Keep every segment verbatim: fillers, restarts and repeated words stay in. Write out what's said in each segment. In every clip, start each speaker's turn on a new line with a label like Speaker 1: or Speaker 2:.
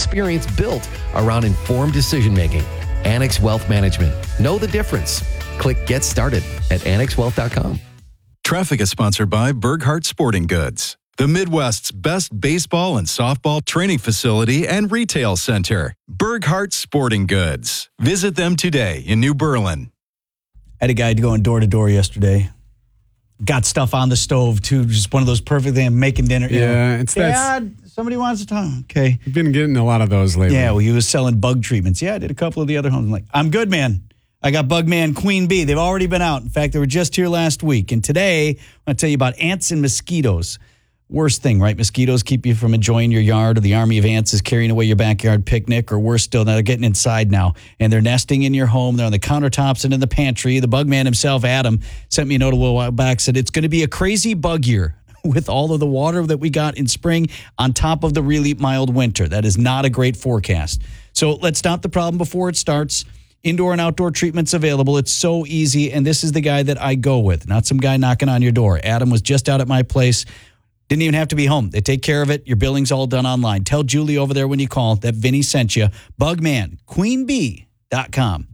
Speaker 1: experience built around informed decision-making. Annex Wealth Management. Know the difference. Click Get Started at annex wealth dot com.
Speaker 2: Traffic is sponsored by Burghardt Sporting Goods, the Midwest's best baseball and softball training facility and retail center. Burghardt Sporting Goods. Visit them today in New Berlin.
Speaker 3: I had a guy going door to door yesterday. Got stuff on the stove, too. Just one of those perfect things, making dinner.
Speaker 4: Yeah,
Speaker 3: you know,
Speaker 4: it's that.
Speaker 3: Dad, somebody wants to talk. Okay.
Speaker 4: I've been getting a lot of those lately.
Speaker 3: Yeah, well, he was selling bug treatments. Yeah, I did a couple of the other homes. I'm like, I'm good, man. I got Bugman Queen Bee. They've already been out. In fact, they were just here last week. And today, I'm going to tell you about ants and mosquitoes. Worst thing, right? Mosquitoes keep you from enjoying your yard, or the army of ants is carrying away your backyard picnic, or worse still, they're getting inside now, and they're nesting in your home. They're on the countertops and in the pantry. The bug man himself, Adam, sent me a note a little while back, said it's going to be a crazy bug year with all of the water that we got in spring on top of the really mild winter. That is not a great forecast. So let's stop the problem before it starts. Indoor and outdoor treatments available. It's so easy, and this is the guy that I go with, not some guy knocking on your door. Adam was just out at my place. Didn't even have to be home. They take care of it. Your billing's all done online. Tell Julie over there when you call that Vinny sent you. Bugman Queen Bee dot com.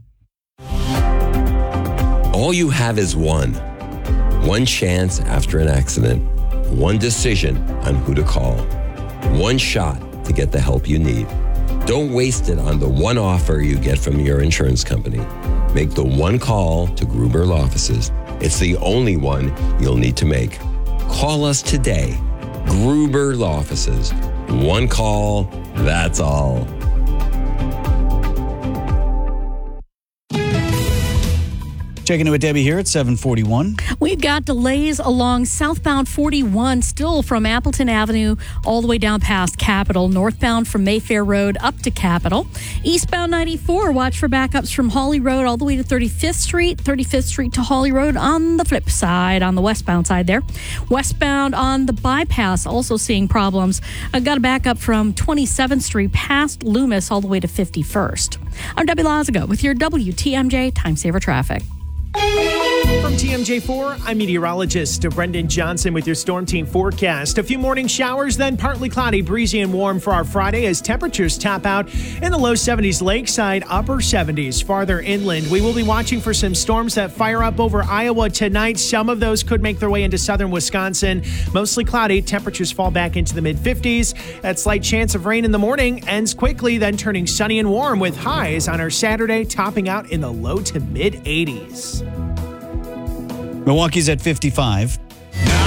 Speaker 5: All you have is one. One chance after an accident. One decision on who to call. One shot to get the help you need. Don't waste it on the one offer you get from your insurance company. Make the one call to Gruber Law Offices. It's the only one you'll need to make. Call us today. Gruber Law Offices. One call, that's all.
Speaker 3: Checking in with Debbie here at seven forty-one.
Speaker 6: We've got delays along southbound forty-one, still from Appleton Avenue all the way down past Capitol, northbound from Mayfair Road up to Capitol. Eastbound ninety-four, watch for backups from Hawley Road all the way to thirty-fifth Street, thirty-fifth Street to Hawley Road on the flip side, on the westbound side there. Westbound on the bypass, also seeing problems. I've got a backup from twenty-seventh Street past Loomis all the way to fifty-first. I'm Debbie Lazago with your W T M J Time Saver Traffic.
Speaker 7: From T M J four, I'm meteorologist Brendan Johnson with your Storm Team forecast. A few morning showers, then partly cloudy, breezy and warm for our Friday as temperatures top out in the low seventies lakeside, upper seventies farther inland. We will be watching for some storms that fire up over Iowa tonight. Some of those could make their way into southern Wisconsin. Mostly cloudy, temperatures fall back into the mid-fifties. That slight chance of rain in the morning ends quickly, then turning sunny and warm with highs on our Saturday topping out in the low to mid-eighties.
Speaker 3: Milwaukee's at fifty-five.